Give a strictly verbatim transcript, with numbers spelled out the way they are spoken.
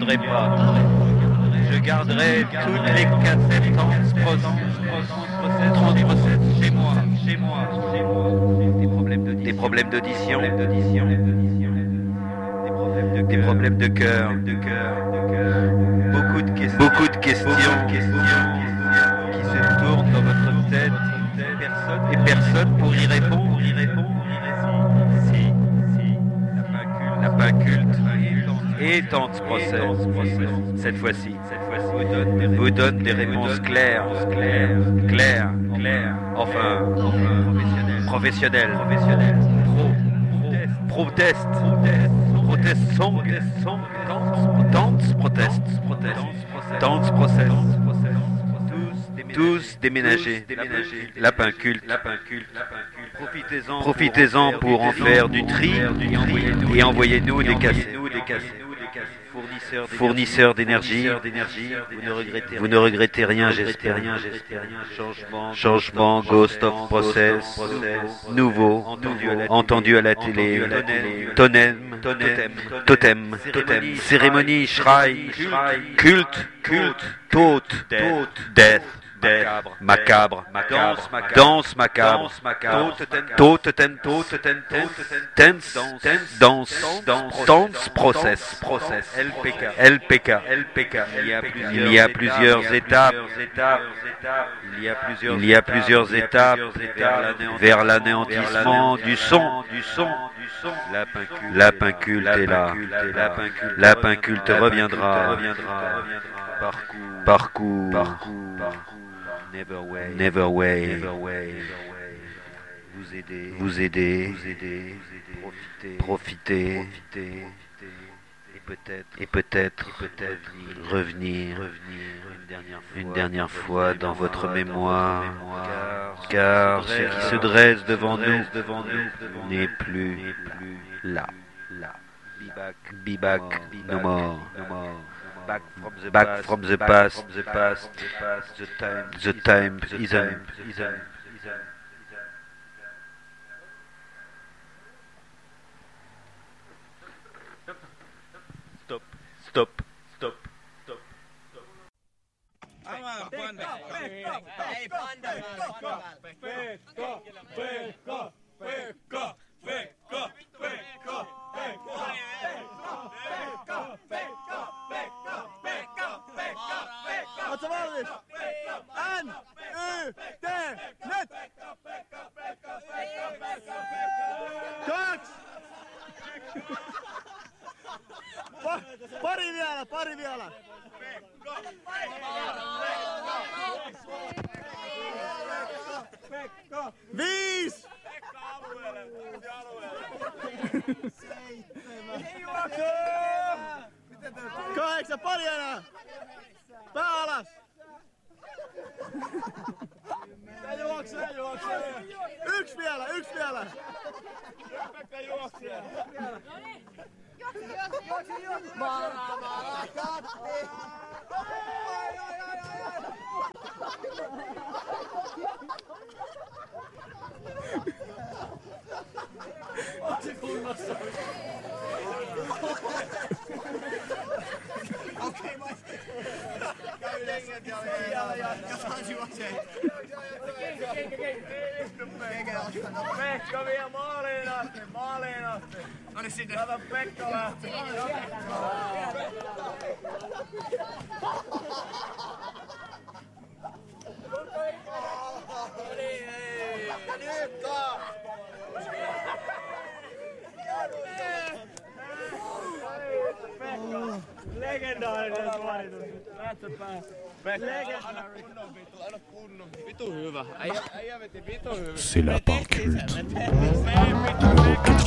regarderai pas. Je garderai toutes les cassettes transprocess chez moi, chez moi, chez moi. Des problèmes de des problèmes d'audition, des problèmes de des problèmes de cœur, de cœur, beaucoup de questions, beaucoup de questions, questions qui se tournent dans votre tête, personne et personne pour y répondre, pour y répondre. Si, si, la pas culte et transprocess, cette fois-ci, cette fois-ci, vous donne des réponses claires, claires, claires, claires, enfin, professionnelles, professionnelles, pro, protest, protest song, dance, protest, dance process, tous déménagés, lapin culte, lapin culte, profitez-en, profitez-en pour en faire du tri et envoyez-nous des cassettes. Fournisseurs d'énergie, vous ne regrettez rien, j'espère. Changement, Ghost of Process, nouveau, entendu à la télé, totem, totem, cérémonie, shrine, culte, culte, taught, death. Macabre, macabre, danse macabre, totem, totem, tense, danse, danse, process, process, L P K, L P K, L P K. Il y a plusieurs étapes, il y a plusieurs étapes vers l'anéantissement du son, du son. Lapin culte est là, lapin culte reviendra, parcours, parcours. Never way, never way, never way. Vous aider, vous aider, vous aider, profiter, profiter, et peut-être, et peut-être, peut-être revenir, revenir une dernière fois dans votre mémoire, car ce qui se dresse devant nous, devant nous, n'est plus, là, là. Be back, no more, no more. Back from the back past, from the past, from the past, the time, the time isn't, isn't. Stop, stop, stop, stop, stop. Ama panda. Ei panda. Pekka, Pekka, Pekka, Pekka, Pekka, Ootko valmis? N, Y, T, nyt! Kaksi! Pa, pari vielä, pari vielä! Viis! Kahdeksan, pari enää! Pää alas! Ja juoksee, juoksee! Yksi vielä, yksi vielä! Pekka juoksee! Juoksi, juoksi, juoksi, juoksi! Mara, mara, katti! Ai, ai, ai, ai, ai! Se kunnossa! Okei, mä käy lengät ja jotain juoksee. Kenkä, kenkä, kenkä. Pekka vie maaliin asti, maaliin asti. Anne sinne. Kato Pekka lähti. Ja nyt taas. Legendaarinen suoritus. Lähtsä pää. Anna kunnon vitu, anna kunnon. Vitu hyvä. Äijä veti vitu hyvä. C'est Lapin Culte.